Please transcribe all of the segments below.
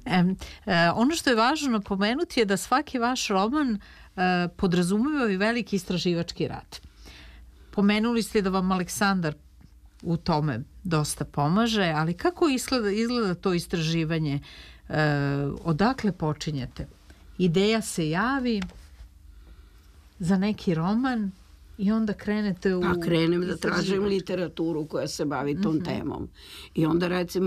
Ono što je važno napomenuti je da svaki vaš roman podrazumeva i veliki istraživački rad. Pomenuli ste da vam Aleksandar u tome dosta pomaže, ali kako izgleda to istraživanje? Odakle počinjete? Ideja se javi za neki roman i onda krenete u... Pa krenem da tražim literaturu koja se bavi tom temom. I onda recimo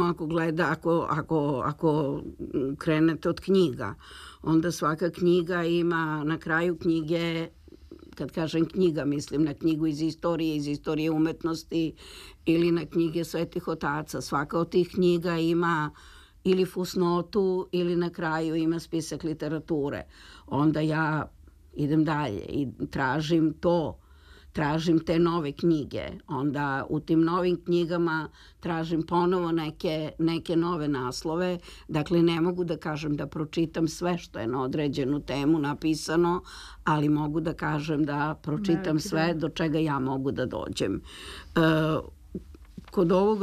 ako krenete od knjiga, onda svaka knjiga ima na kraju knjige, kad kažem knjiga, mislim na knjigu iz istorije umetnosti ili na knjige svetih otaca. Svaka od tih knjiga ima ili fusnotu ili na kraju ima spisak literature. Onda ja idem dalje i tražim te nove knjige. Onda u tim novim knjigama tražim ponovo neke nove naslove. Dakle, ne mogu da kažem da pročitam sve što je na određenu temu napisano, ali mogu da kažem da pročitam sve do čega ja mogu da dođem. Kod ovog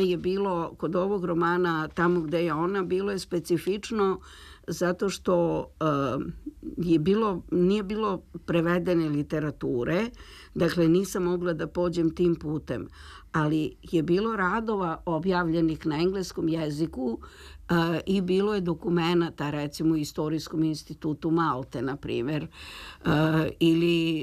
romana Tamo gde je ona, bilo je specifično zato što nije bilo prevedene literature, dakle nisam mogla da pođem tim putem, ali je bilo radova objavljenih na engleskom jeziku i bilo je dokumenata, recimo u Istorijskom institutu Malte, na primjer, ili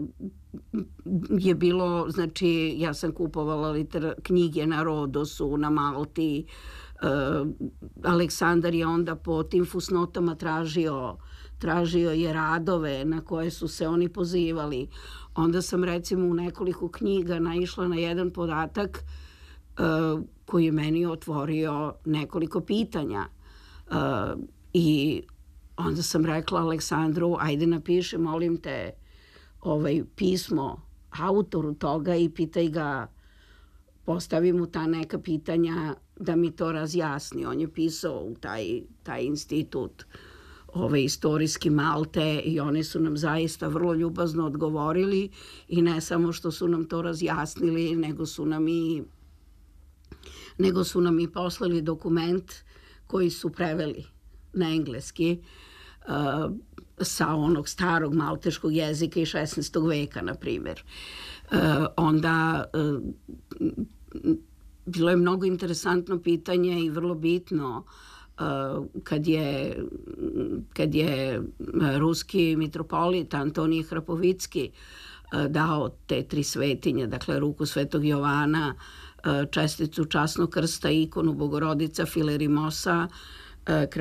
je bilo, znači ja sam kupovala knjige na Rodosu, na Malti. Aleksandar je onda po tim fusnotama tražio je radove na koje su se oni pozivali. Onda sam recimo u nekoliko knjiga naišla na jedan podatak koji je meni otvorio nekoliko pitanja. I onda sam rekla Aleksandru, ajde napiši, molim te, pismo autoru toga i pitaj ga, postavi mu ta neka pitanja da mi to razjasni. On je pisao u taj institut istorijski Malte i oni su nam zaista vrlo ljubazno odgovorili i ne samo što su nam to razjasnili, nego su nam i poslali dokument koji su preveli na engleski sa onog starog malteškog jezika iz 16. veka, na primjer. Onda bilo je mnogo interesantno pitanje i vrlo bitno kad je ruski mitropolit Antonij Hrapovicki dao te 3 svetinje, dakle ruku Svetog Jovana, česticu časnog krsta i ikonu Bogorodica Filerimosa,